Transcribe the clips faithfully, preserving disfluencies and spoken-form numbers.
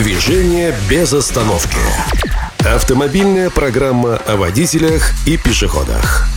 Движение без остановки. Автомобильная программа о водителях и пешеходах.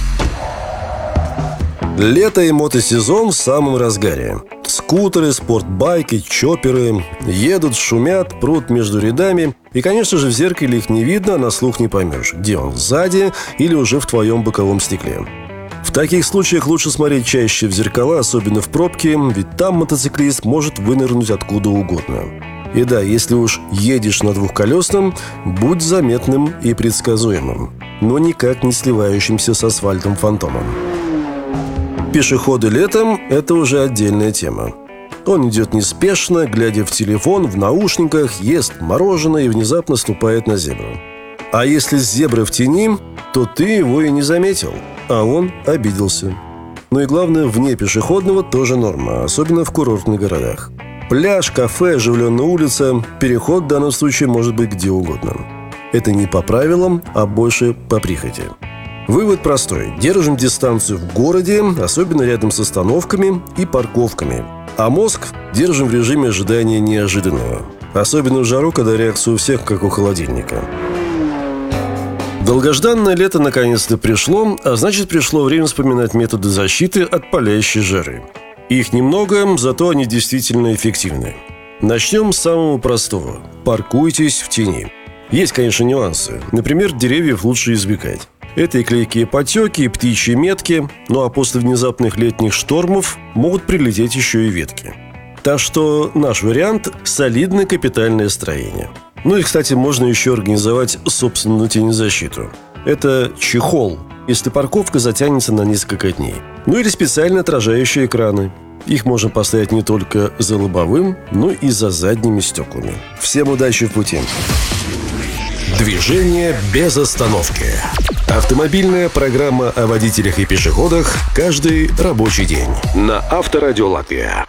Лето и мотосезон в самом разгаре. Скутеры, спортбайки, чопперы едут, шумят, прут между рядами. И, конечно же, в зеркале их не видно, а на слух не поймешь, где он, сзади или уже в твоем боковом стекле. В таких случаях лучше смотреть чаще в зеркала, особенно в пробке, ведь там мотоциклист может вынырнуть откуда угодно. И да, если уж едешь на двухколесном, будь заметным и предсказуемым, но никак не сливающимся с асфальтом фантомом. Пешеходы летом – это уже отдельная тема. Он идет неспешно, глядя в телефон, в наушниках, ест мороженое и внезапно ступает на зебру. А если зебра в тени, то ты его и не заметил, а он обиделся. Ну и главное, вне пешеходного тоже норма, особенно в курортных городах. Пляж, кафе, оживленная улица, переход в данном случае может быть где угодно. Это не по правилам, а больше по прихоти. Вывод простой. Держим дистанцию в городе, особенно рядом с остановками и парковками. А мозг держим в режиме ожидания неожиданного. Особенно в жару, когда реакция у всех как у холодильника. Долгожданное лето наконец-то пришло, а значит пришло время вспоминать методы защиты от палящей жары. Их немного, зато они действительно эффективны. Начнем с самого простого. Паркуйтесь в тени. Есть, конечно, нюансы. Например, деревьев лучше избегать. Это и клейкие потеки, и птичьи метки, ну а после внезапных летних штормов могут прилететь еще и ветки. Так что наш вариант – солидное капитальное строение. Ну и, кстати, можно еще организовать собственную тенезащиту. Это чехол, если парковка затянется на несколько дней. Ну или специально отражающие экраны. Их можно поставить не только за лобовым, но и за задними стеклами. Всем удачи в пути! Движение без остановки. Автомобильная программа о водителях и пешеходах каждый рабочий день на Авторадио Латвия.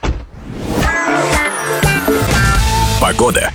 Погода.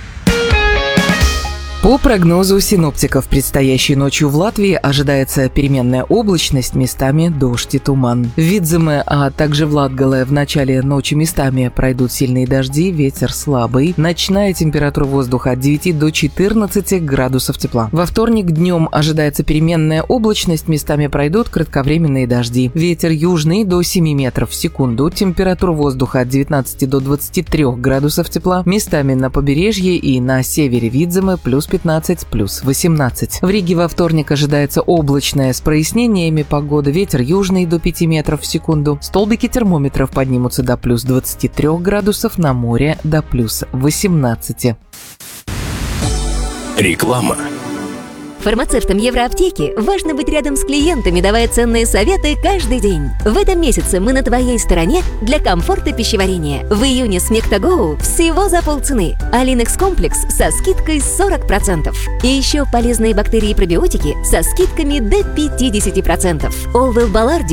По прогнозу синоптиков, предстоящей ночью в Латвии ожидается переменная облачность, местами дождь и туман. В Видземе, а также в Латгале в начале ночи местами пройдут сильные дожди, ветер слабый. Ночная температура воздуха от девяти до четырнадцати градусов тепла. Во вторник днем ожидается переменная облачность, местами пройдут кратковременные дожди. Ветер южный до семи метров в секунду. Температура воздуха от девятнадцати до двадцати трёх градусов тепла. Местами на побережье и на севере Видземе плюс пятнадцать, плюс восемнадцать. В Риге во вторник ожидается облачная с прояснениями погода. Ветер южный до пяти метров в секунду. Столбики термометров поднимутся до плюс двадцати трёх градусов, на море до плюс восемнадцати. Реклама. Фармацевтам Евроаптеки важно быть рядом с клиентами, давая ценные советы каждый день. В этом месяце мы на твоей стороне для комфорта пищеварения. В июне Смектагоу всего за полцены, а Линекс комплекс со скидкой сорок процентов. И еще полезные бактерии и пробиотики со скидками до пятидесяти процентов. Олвел Балларди